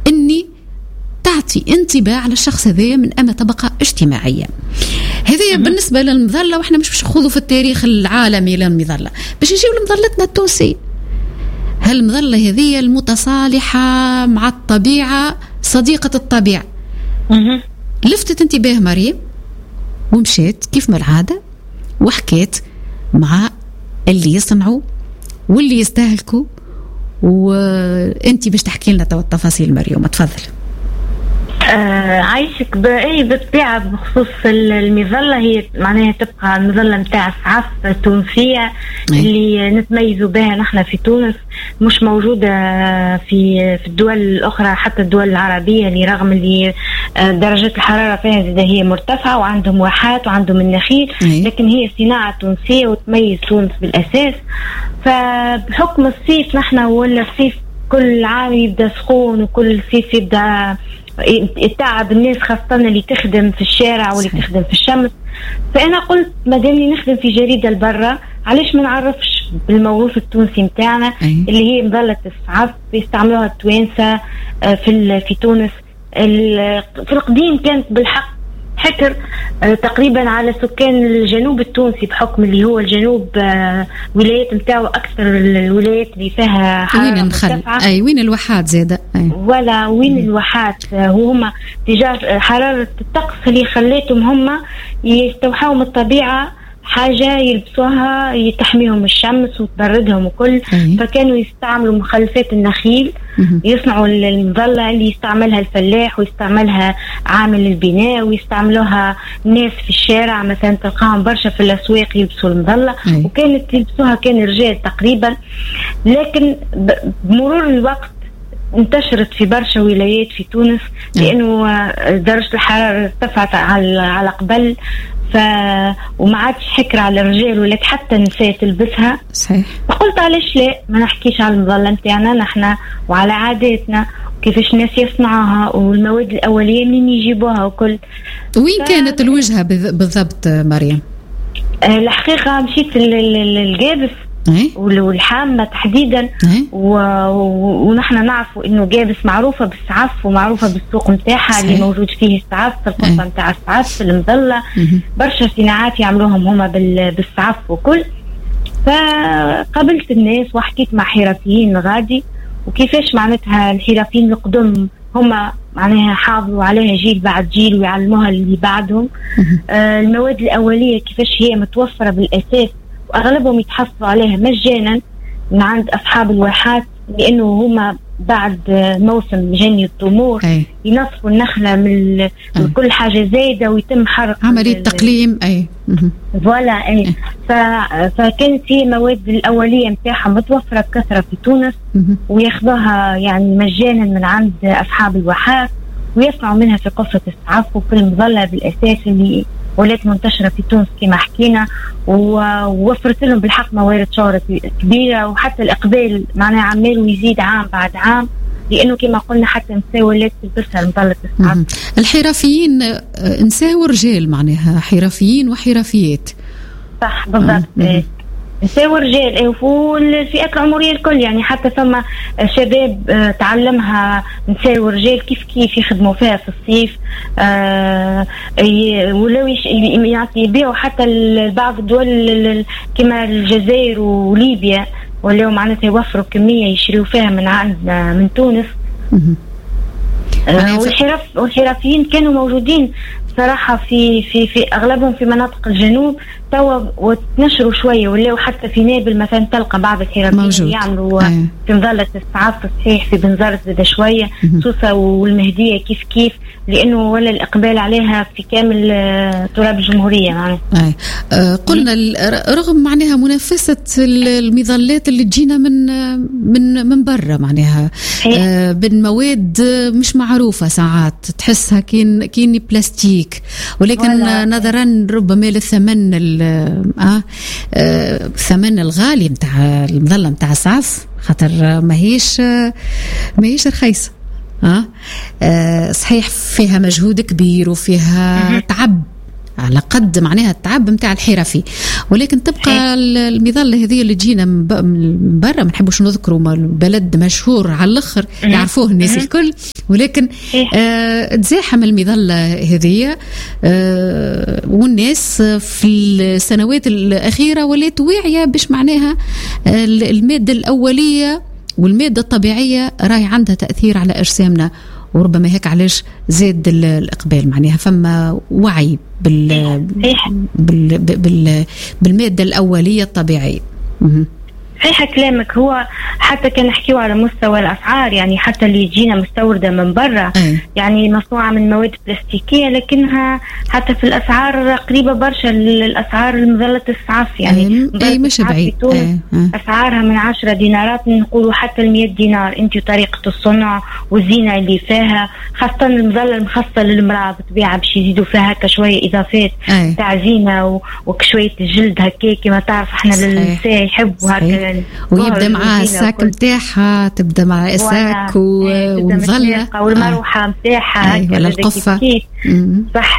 أني تعطي انطباع على الشخص هذايا من أما طبقة اجتماعية. هذه بالنسبة للمظلة، وإحنا مش نخوضوا في التاريخ العالمي للمظلة، باش نجيو لمظلتنا التونسية. هالمظلة هذه المتصالحة مع الطبيعة، صديقة الطبيعة. لفتت انتباه مريم ومشيت كيف ما العادة وحكيت مع اللي يصنعوا واللي يستهلكوا، وانتي باش تحكي لنا التفاصيل مريم. تفضل. عايشك بالطبيعة بخصوص المظلة، هي معناها تبقى المظلة متاع السعف التونسية اللي نتميزوا بها نحن في تونس، مش موجودة في الدول الأخرى، حتى الدول العربية اللي رغم اللي درجة الحرارة فيها زي هي مرتفعة وعندهم واحات وعندهم النخيل، لكن هي صناعة تونسية وتميز تونس بالأساس. فبحكم الصيف نحن ولا الصيف كل عام يبدأ سخون، وكل صيف يبدأ يتعب الناس، خاصة اللي تخدم في الشارع واللي تخدم في الشمس. فأنا قلت مادامني نخدم في جريدة البرة، علاش ما نعرفش بالموروث التونسي متاعنا اللي هي مظلة السعف بيستعملوها التوانسة في تونس. في القديم كانت بالحق حكر تقريبا على سكان الجنوب التونسي، بحكم اللي هو الجنوب ولايات متاعه أكثر الولايات اللي فيها حرارة مرتفعة. وين الواحات زادة ولا وين الواحات، وهم تجار حرارة الطقس اللي خليتهم هم يستوحوا من الطبيعة حاجة يلبسوها يتحميهم الشمس وتبردهم وكل. فكانوا يستعملوا مخلفات النخيل يصنعوا المظلة اللي يستعملها الفلاح ويستعملها عامل البناء ويستعملوها الناس في الشارع، مثلا تلقاهم برشا في الأسواق يلبسوا المظلة، وكانت يلبسوها كان رجال تقريبا. لكن بمرور الوقت انتشرت في برشا ولايات في تونس، لأنه درجة الحرارة ارتفعت على قبل، وما عادش حكر على الرجال ولك حتى النساء تلبسها. صحيح. فقلت علاش لا ما نحكيش على المظلة متاعنا نحن وعلى عاداتنا كيفاش الناس يصنعوها والمواد الأولية منين يجيبوها وكل. وين كانت الوجهة بالضبط مريم؟ الحقيقة مشيت للجابس والحامة تحديدا، ونحن نعرفوا انه جابس معروفة بالسعف ومعروفة بالسوق متاعها اللي موجود فيه السعف، في القصة متاع السعف في المظلة برشا صناعات يعملوهم هما بالسعف وكل. فقابلت الناس وحكيت مع حرفيين غادي، وكيفاش معناتها الحرفيين القدم هما معناها حافظوا عليها جيل بعد جيل ويعلموها اللي بعدهم. المواد الأولية كيفاش هي متوفرة بالأساس، وأغلبهم يتحصلوا عليها مجانا من عند أصحاب الواحات، لأنه هما بعد موسم جني التمور ينصفوا النخلة من كل حاجة زايدة ويتم حرق عملية تقليم. فوالا فكانت هي مواد الأولية متاعها متوفرة بكثرة في تونس، وياخذوها يعني مجانا من عند أصحاب الواحات ويصنعوا منها في قصة السعف وفي المظلة بالأساس اللي ولات منتشرة في تونس كما حكينا، ووفرت لهم بالحق موارد شهرة كبيرة، وحتى الإقبال معناها عمال ويزيد عام بعد عام، لأنه كما قلنا حتى نساء ولات تلبسها مظلة السعف. الحرفيين نساء ورجال، معناها حرفيين وحرفيات. صح بالضبط. نساء ورجال والفئات العمرية الكل، يعني حتى ثم شباب تعلمها نساء ورجال كيف يخدموا فيها في الصيف، ولو يبيعوا حتى بعض الدول كما الجزائر وليبيا، ولو معناتها يوفروا كمية يشريوا فيها من تونس. والحرفيين كانوا موجودين صراحة في أغلبهم في مناطق الجنوب توا، وتنشروا شوية ولاو حتى في نابل مثلا تلقى بعض الحرفيين يعملوا في مظلة السعف صحيح، في بنزرت زاد شوية سوسة والمهدية كيف لأنه ولا الإقبال عليها في كامل تراب الجمهورية معناها. قلنا رغم معناها منافسة المظلات اللي تجينا من برا معناها بالمواد مش معروفة، ساعات تحسها كين بلاستيك، ولكن نظرا ربما للثمن الثمن الغالي متاع المظلة متاع السعف، خاطر ماهيش رخيصة. صحيح فيها مجهود كبير وفيها تعب على قد معناها التعب متاع الحرفي، ولكن تبقى المظلة هذه اللي تجينا من برا، ما نحبوش نذكروا بلد مشهور على الآخر يعرفوه الناس الكل، ولكن تزاحم المظلة هذه والناس في السنوات الأخيرة ولات واعية باش معناها المادة الأولية والمادة الطبيعية راهي عندها تأثير على أجسامنا، وربما هيك علاش زاد الإقبال معناها فما وعي بالمادة الأولية الطبيعية. صحيح كلامك. هو حتى كان نحكيو على مستوى الأسعار، يعني حتى اللي يجينا مستوردة من برا يعني مصنوعة من مواد بلاستيكية، لكنها حتى في الأسعار قريبة برشا للأسعار المظلة السعف، يعني مش بعيد. أسعارها من 10 دينارات نقولوا حتى 100 دينار، انت وطريقة الصنع والزينة اللي فيها، خاصة المظلة المخصصة للمرأة بطبيعة باش يزيدوا فيها هكا شوية إضافات تاع زينة وكشوية الجلد هكاكي، كما تعرف احنا النساء يحبوا هكا، ويبدا معها الساك متاعها، تبدا مع الساك ومظلة والمروحة متاعها ولا القفة صح.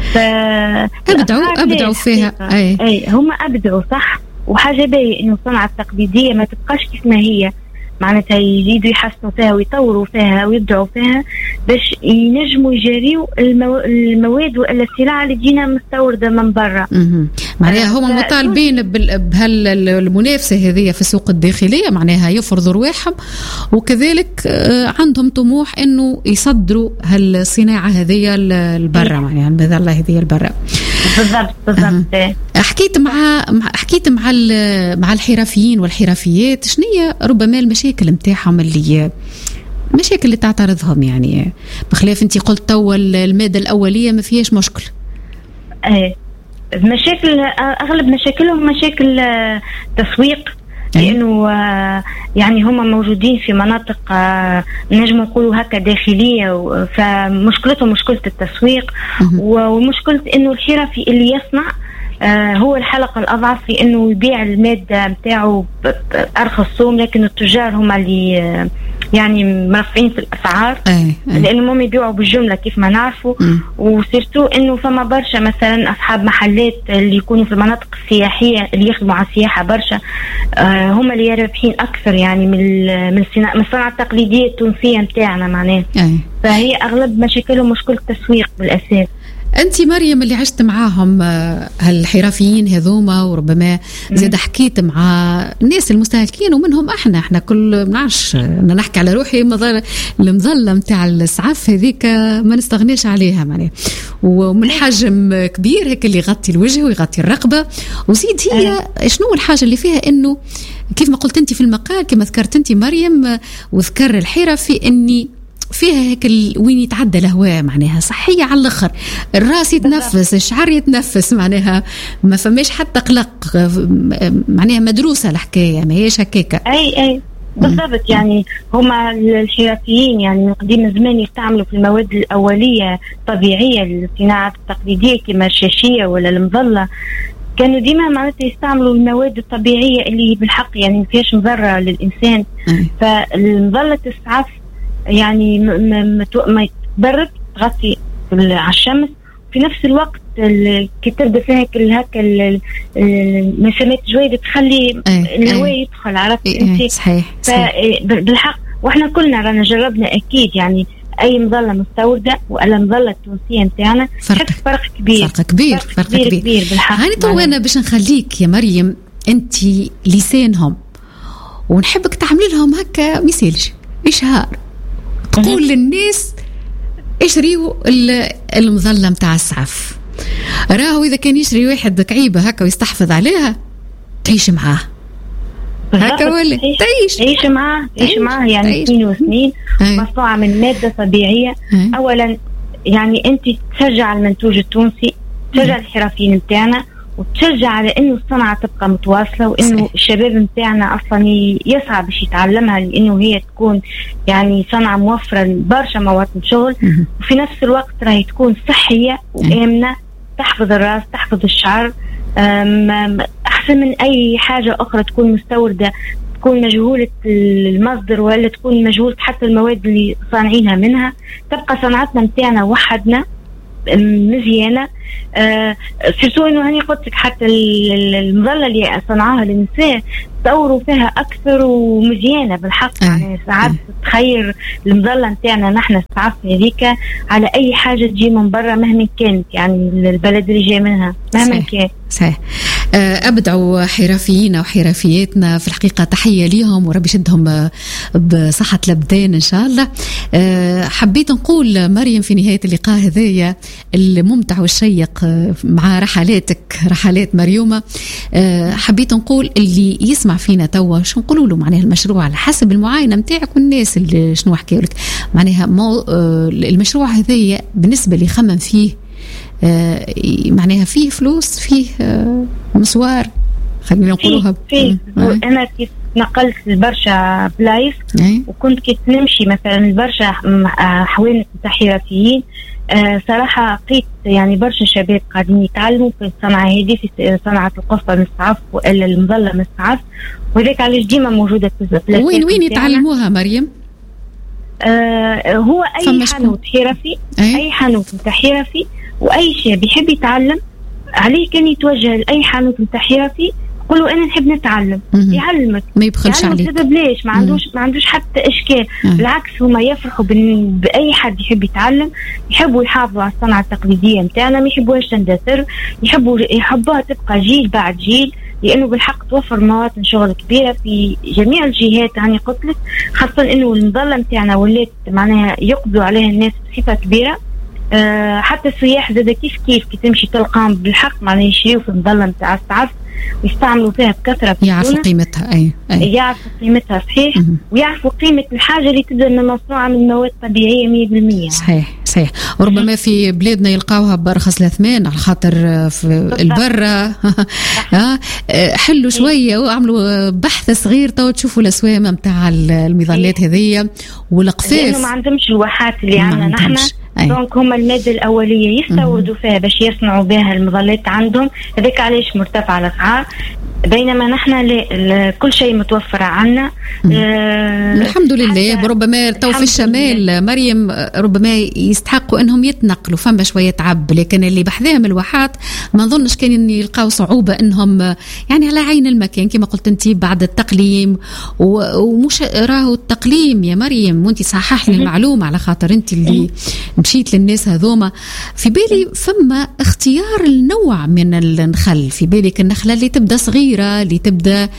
أبدعوا فيها. هم أبدعوا صح. وحاجة باهية إنه الصنعة التقليدية ما تبقاش كيف ما هي، معناتها يزيدوا يحسنوا فيها ويطوروا فيها ويبدعوا فيها باش ينجموا يجاريوا المواد ولا السلع اللي جينا مستوردة من برا. معناها هم مطالبين بهالمنافسة هذه في السوق الداخلية، معناها يفرضوا رواحهم، وكذلك عندهم طموح إنه يصدروا هالصناعة هذه البرا، معناها المظلة هذه البرا. بالضبط. حكيت مع الحرفيين والحرفيات، شنية ربما المشاكل متاعهم المشاكل اللي تعترضهم، يعني بخلاف انت قلت توا المادة الأولية ما فيهاش مشكل. مشاكل أغلب مشاكلهم مشاكل تسويق، لأنه يعني هم موجودين في مناطق نجم نقولوا هكا داخلية، فمشكلتهم مشكلة التسويق، ومشكلة إنه الحرفي اللي يصنع هو الحلقة الأضعف في إنه يبيع المادة متاعه بأرخص سوم، لكن التجار هم اللي يعني مرفعين في الأسعار، لأنهم هم يبيعوا بالجملة كيف ما نعرفوا. وسيرتو إنه فما برشا مثلا أصحاب محلات اللي يكونوا في المناطق السياحية اللي يخدموا على السياحة برشا، هم اللي يربحين أكثر يعني من الصناعة التقليدية التونسية متاعنا معناه. فهي أغلب مشاكلهم مشكلة تسويق بالأساس. أنت مريم اللي عشت معاهم هالحرفيين هذوما، وربما زاد حكيت مع الناس المستهلكين ومنهم احنا كل منعش نحكي على روحي، المظلة متاع السعف هذيك ما نستغنيش عليها معناها، ومن حجم كبير هيك اللي يغطي الوجه ويغطي الرقبة، وزيد هي شنو الحاجة اللي فيها إنه كيف ما قلت أنت في المقال، كما ذكرت أنت مريم وذكر الحرفي إني فيها هيك وين يتعدى الهواء، معناها صحية على الآخر، الراس يتنفس، الشعر يتنفس، معناها ما فماش حتى قلق، معناها مدروسة الحكاية، ما هيش هكاكا. أي بالضبط. يعني هما الحرفيين يعني من قديم زمان يستعملوا في المواد الأولية طبيعية للصناعة التقليدية كما الشاشية ولا المظلة، كانوا ديما معناتها يستعملوا المواد الطبيعية اللي بالحق يعني ما فيهاش مضرة للإنسان. فالمظلة السعف يعني ما تبرد، تغطي على الشمس، في نفس الوقت كي تبدا فيها هكا المسامات جويدة تخلي الهواء يدخل، عرفت انت؟ صحيح. بالحق واحنا كلنا رانا جربنا اكيد، يعني اي مظله مستورده ولا مظله تونسيه نتاعنا فرق كبير بالحق. هاني تو انا باش نخليك يا مريم انت لسانهم، ونحبك تعملي لهم هكا مسالج اشهار، تقول للناس اشريوا المظلة متاع السعف، راهو إذا كان يشري واحد كعيبة هكا ويستحفظ عليها تعيش معاه هكا، ولا تعيش معاه يعني سنين وسنين، مصنوعة من مادة طبيعية. أولا يعني أنت تشجع المنتوج التونسي، تشجع الحرفيين متاعنا، وتشجع على إنه الصنعة تبقى متواصلة، وإنه الشباب متاعنا أصلا يسعى باش يتعلمها، لأنه هي تكون يعني صنعة موفرة برشا مواطن شغل، وفي نفس الوقت راهي تكون صحية وآمنة، تحفظ الرأس، تحفظ الشعر، أحسن من أي حاجة أخرى تكون مستوردة، تكون مجهولة المصدر، ولا تكون مجهولة حتى المواد اللي صانعينها منها. تبقى صنعتنا متاعنا وحدنا مزيانة. سيرتو انه هاني قلت لك حتى المظلة اللي صنعوها للنساء تطوروا فيها اكثر ومزيانة بالحق. يعني ساعات تخير المظلة نتاعنا نحن السعف هذيك على اي حاجة تجي من برا مهما كانت، يعني البلد اللي جاي منها مهما كان. صحيح. أبدعوا حرفيين وحرفياتنا في الحقيقة، تحية ليهم وربي يشدهم بصحة الأبدان إن شاء الله. حبيت نقول مريم في نهاية اللقاء هذايا الممتع والشيق مع رحلات مريومة، حبيت نقول اللي يسمع فينا توا شو نقولوا له معناها المشروع على حسب المعاينة متاعك والناس اللي شنو حكيوا لك معناها المشروع هذايا بالنسبة اللي خمم فيه معناها فيه فلوس، فيه مسوار، خلينا نقولوها أنا كيف نقلت البرشا بلايص وكنت كيف نمشي مثلا البرشا حوالي حرفيين. صراحة لقيت يعني برشا شباب قاعدين يتعلموا في الصنعة هذه، في صنعة القصة من السعف وإلا المظلة من السعف، وذلك علاش ديما موجودة في وين يتعلموها مريم؟ هو أي حانوت حرفي، أي حانوت متاع حرفي واي شاب يحب يتعلم عليه كان يتوجه لاي حانوت متاع حرفي قولوا انا نحب نتعلم يعلمك، ما يبخلش عليك، ليش ما عندوش حتى اشكال. بالعكس هما يفرحوا باي حد يحب يتعلم، يحبوا يحافظوا على الصنعه التقليديه نتاعنا، ما يحبوهاش تندثر، يحبوها تبقى جيل بعد جيل، لانه بالحق توفر مواطن شغل كبيره في جميع الجهات. يعني قلت لك خاصه انه المظله نتاعنا ولات معناها يقبلوا عليها الناس بصفه كبيره. حتى السياح زاد كيف تمشي تلقاهم بالحق معناها يشريوا في المظله نتاع السعف ويستعملوا فيها بكثره، يعرفوا قيمتها. أي يعرفوا قيمتها صحيح، ويعرفوا قيمه الحاجه اللي تبدا من مصنوعه من مواد طبيعيه 100%. صحيح. وربما في بلادنا يلقاوها بأرخص الأثمان على خاطر في البرة حلوا شويه وعملوا بحث صغير تو تشوفوا الأسوام متاع المظلات هذه والقفاف، لأنه ما عندهمش الواحات اللي عندنا نحن، دونك هم المادة الأولية يستوردوا فيها باش يصنعوا بها المظلات عندهم، هذاك علاش مرتفع الأسعار، بينما نحن كل شيء متوفر عنا. الحمد لله. ربما تو في الشمال مريم ربما يستحقوا انهم يتنقلوا فما شويه تعب، لكن اللي بحذاهم الواحات ما نظنش كان يلقاو صعوبه انهم يعني على عين المكان كما قلت انت بعد التقليم. ومش راهو التقليم يا مريم، وانت صحح لي المعلومه على خاطر انت اللي مشيت للناس هذوما، في بالي فما اختيار النوع من النخل، في بالك النخله اللي تبدا صغيره اللي تبدا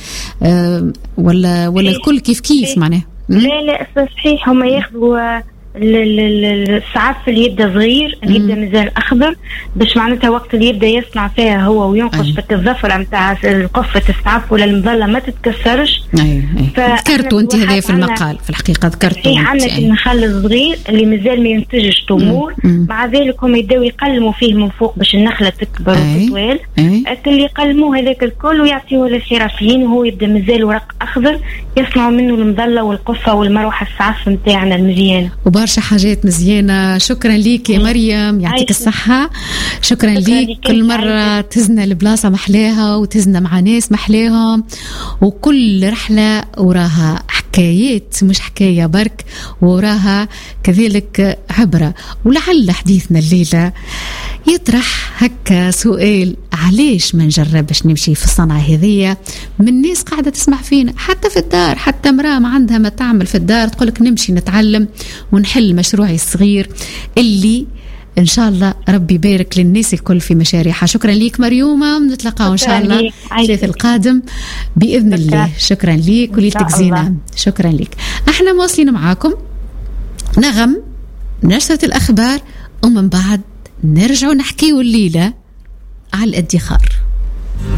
ولا الكل كيف معناه؟ لا صحيح، هم ياخذوا السعف اللي يبدا صغير، اللي يبدا مازال اخضر، باش معناتها وقت اللي يبدا يصنع فيها هو وينقش في الظفر نتاع قفه السعف ولا المظله ما تتكسرش. ذكرتوا انت هذا في المقال في الحقيقه، ذكرتوا عندك النخل الصغير اللي مازال ما ينتجش تمور، مع ذلك هم يبداو يقلموا فيه من فوق باش النخله تكبر وتطول، اللي يقلموا هذاك الكل ويعطيوه للحرفيين وهو يبدا مازال ورق اخضر يصنعوا منه المظله والقفه والمروحه السعف نتاعنا المزيانه. برشا حاجات مزيانة. شكرا ليك يا مريم، يعطيك الصحة. شكرا ليك. كل مرة تهزنا البلاصة محلاها وتهزنا مع ناس محلاهم، وكل رحلة وراها حكايات مش حكاية برك، وراها كذلك عبرة. ولعل حديثنا الليلة يطرح هكا سؤال، علاش ما نجربش نمشي في الصنعة هذية من ناس قاعدة تسمع فينا حتى في الدار، حتى مرأة ما عندها ما تعمل في الدار تقولك نمشي نتعلم ونحل مشروعي الصغير اللي إن شاء الله ربي يبارك للناس الكل في مشاريعها. شكرا ليك مريومة، نتلاقاو إن شاء الله الثلاث القادم بإذن الله. شكرا ليك وليلتك زينة. شكرا ليك. احنا مواصلين معاكم نغم نشرة الأخبار، ومن بعد نرجع نحكي الليلة على الادخار.